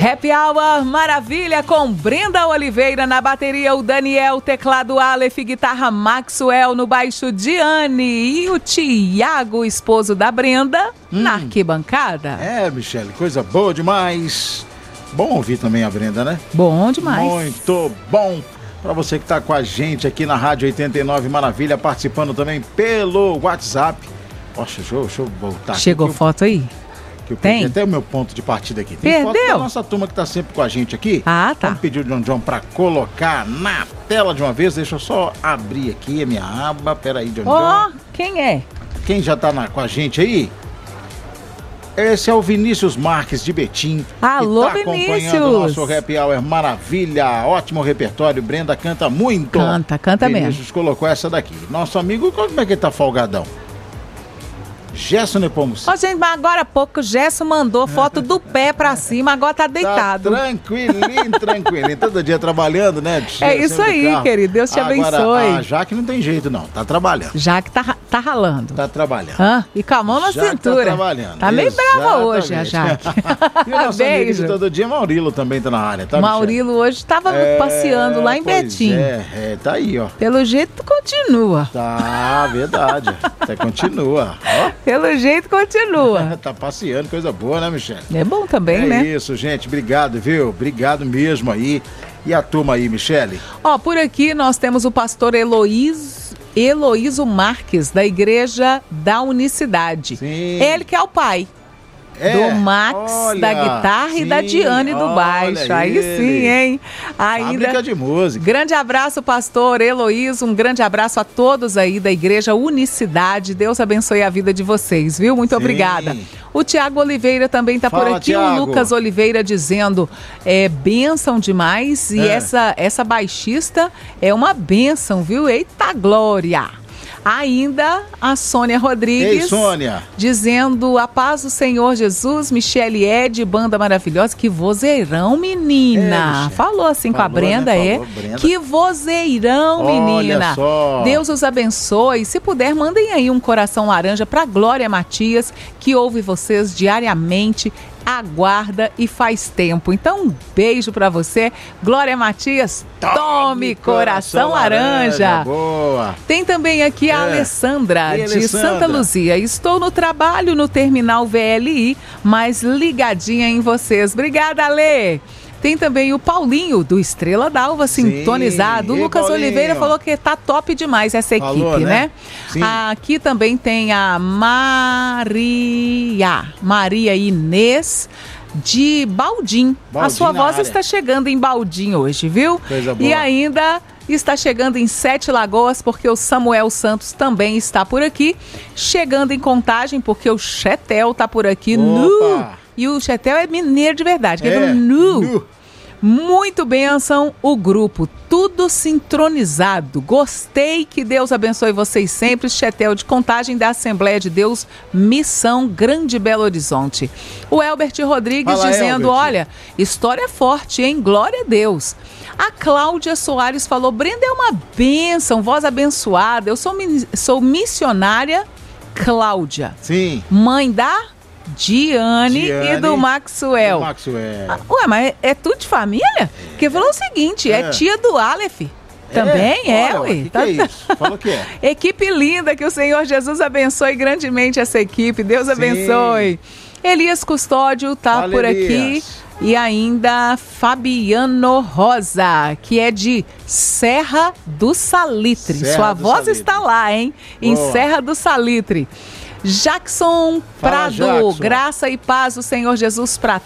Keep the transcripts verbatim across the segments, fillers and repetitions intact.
Happy Hour Maravilha com Brenda Oliveira na bateria, o Daniel, teclado Aleph, guitarra Maxwell, no baixo Diane e o Tiago, esposo da Brenda, hum. na arquibancada. É, Michele, coisa boa demais. Bom ouvir também a Brenda, né? Bom demais. Muito bom. Para você que tá com a gente aqui na Rádio oitenta e nove Maravilha, participando também pelo WhatsApp. Poxa, deixa eu, deixa eu voltar. Chegou aqui, foto aí? Que eu Tem? Até o meu ponto de partida aqui. Tem Perdeu? foto da nossa turma que tá sempre com a gente aqui. Ah, tá. Vamos pedir o John John para colocar na tela de uma vez. Deixa eu só abrir aqui a minha aba. Pera aí, John Ó, John. quem é? Quem já tá na, com a gente aí? Esse é o Vinícius Marques de Betim. Alô, que tá Vinícius. acompanhando o nosso Happy Hour Maravilha. Ótimo repertório. Brenda canta muito. Canta, canta mesmo. Vinícius colocou essa daqui. Nosso amigo, como é que ele tá folgadão? Gerson Nepomuceno. Ó, gente, mas agora há pouco o Gerson mandou foto do pé pra cima, agora tá deitado. Tá tranquilinho, tranquilinho. Todo dia trabalhando, né? É isso aí, querido. Deus te Agora, abençoe. A Jaque não tem jeito, não. Tá trabalhando. Jaque tá, tá ralando. Tá trabalhando. Ah, e com a mão na Jaque cintura. Tá trabalhando. Tá meio Exatamente. brava hoje, a Jaque. E o nosso amigo Beijo. de todo dia, Maurilo, também tá na área, tá, Maurilo Michele? hoje tava É, passeando lá em pois Betim. É, é, tá aí, ó. Pelo jeito, continua. Tá, verdade. Até continua. Ó. Pelo jeito, continua. Tá passeando, coisa boa, né, Michele? É bom também, é né? Isso, gente. Obrigado, viu? Obrigado mesmo aí. E a turma aí, Michele? Ó, por aqui nós temos o pastor Heloísio, Heloísio Marques, da Igreja da Unicidade. Sim. Ele que é o pai. É, do Max, olha, da guitarra sim, e da Diane do baixo. Aí ele. sim, hein? Ainda. Fábrica de música. Grande abraço, pastor Heloísio. Um grande abraço a todos aí da Igreja Unicidade. Deus abençoe a vida de vocês, viu? Muito Sim. obrigada. O Tiago Oliveira também está por aqui. Thiago. O Lucas Oliveira dizendo, é bênção demais. E É. essa, essa baixista é uma bênção, viu? Eita glória! Ainda a Sônia Rodrigues. Ei, Sônia. Dizendo, a paz do Senhor Jesus, Michele Ed, banda maravilhosa. Que vozeirão, menina. É, Falou assim Falou, com a Brenda, né? é. Falou, Brenda. Que vozeirão, Olha menina. só. Deus os abençoe. Se puder, mandem aí um coração laranja para Glória Matias, que ouve vocês diariamente, aguarda e faz tempo. Então, um beijo para você. Glória Matias, tome, tome coração, coração laranja. laranja. Boa. Tem também aqui a É. Alessandra, E de Alessandra? Santa Luzia. Estou no trabalho no terminal V L I, mas ligadinha em vocês. Obrigada, Alê. Tem também o Paulinho, do Estrela d'Alva, sintonizado. O E Lucas Paulinho? Oliveira falou que tá top demais essa equipe, Falou, né? né? Sim. Aqui também tem a Maria, Maria Inês, de Baldim. Baldim a sua na voz área. está chegando em Baldim hoje, viu? Coisa boa. E ainda está chegando em Sete Lagoas, porque o Samuel Santos também está por aqui. Chegando em Contagem, porque o Chetel está por aqui. Opa. Nu! E o Chetel é mineiro de verdade. Que É, é nu. nu. Muito bênção o grupo, tudo sincronizado. Gostei, que Deus abençoe vocês sempre. Chetel de Contagem da Assembleia de Deus, Missão Grande Belo Horizonte. O Elbert Rodrigues Fala, dizendo, Elbert. olha, história forte, hein? Glória a Deus. A Cláudia Soares falou, Brenda é uma bênção, voz abençoada. Eu sou, mi- sou missionária Cláudia, Sim. mãe da Diane, Diane e do Maxwell. Do Maxwell. Ah, ué, mas é, é tudo de família? Porque falou o seguinte, é, É. tia do Aleph. Também é, Olha, ué. Que que Tá- é isso? Falou que é. Equipe linda, que o Senhor Jesus abençoe grandemente essa equipe. Deus Sim. abençoe. Elias Custódio tá Fala, por Elias. aqui. E ainda Fabiano Rosa, que é de Serra do Salitre. Serra Sua do voz Salitre. está lá, hein? Em Boa. Serra do Salitre. Jackson Fala, Prado, Jackson. graça e paz do Senhor Jesus para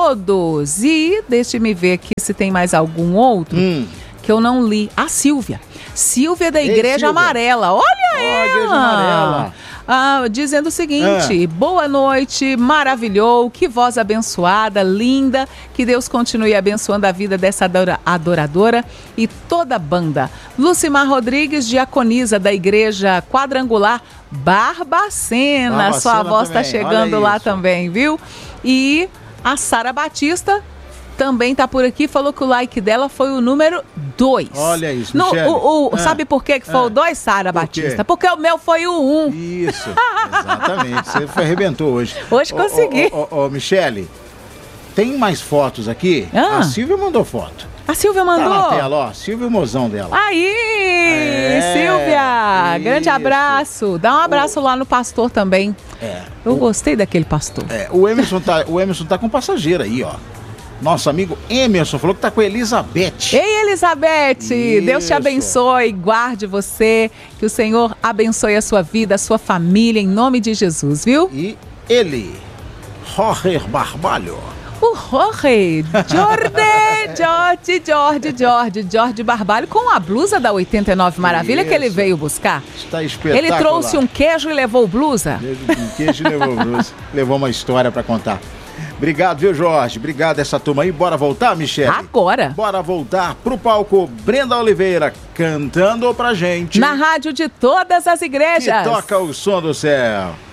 todos. E deixe-me ver aqui se tem mais algum outro Hum. que eu não li. A Silvia. Silvia da Ei, Igreja Silvia. Amarela. Olha Ó, a ela! Igreja Amarela. Ah, dizendo o seguinte, Ah. boa noite, maravilhou, que voz abençoada, linda, que Deus continue abençoando a vida dessa adora- adoradora e toda a banda. Lucimar Rodrigues, diaconisa da Igreja Quadrangular Barbacena, Barbacena sua voz está também, chegando olha lá isso. também, viu? E a Sara Batista também tá por aqui, falou que o like dela foi o número dois. Olha isso, No, Michele. o, o, Ah, Sabe por que que foi ah. o dois, Sara Por quê? Batista? Porque o meu foi o um. Isso, exatamente. Você foi, arrebentou hoje. Hoje Ô, consegui. Ô, ô, ô, ô, Michele, tem mais fotos aqui. Ah. A Silvia mandou foto. A Silvia mandou. Tá na tela, ó. Silvia, o mozão dela. Aí, É, Silvia, isso. grande abraço. Dá um abraço lá no pastor também. É. Eu gostei daquele pastor. É, o Emerson tá, o Emerson tá com passageiro aí, ó. Nosso amigo Emerson falou que tá com a Elizabeth. Ei, Elizabeth, Isso. Deus te abençoe, guarde você, que o Senhor abençoe a sua vida, a sua família, em nome de Jesus, viu? E ele, Jorge Barbalho. O Jorge, Jorge, Jorge, Jorge, Jorge, Jorge Barbalho, com a blusa da oitenta e nove Maravilha que ele Isso. veio buscar. Está espetacular. Ele trouxe um queijo e levou blusa. Um queijo e levou blusa. Levou uma história pra contar. Obrigado, viu, Jorge? Obrigado essa turma aí. Bora voltar, Michele? Agora. Bora voltar pro palco. Brenda Oliveira cantando pra gente. Na rádio de todas as igrejas. Que toca o som do céu.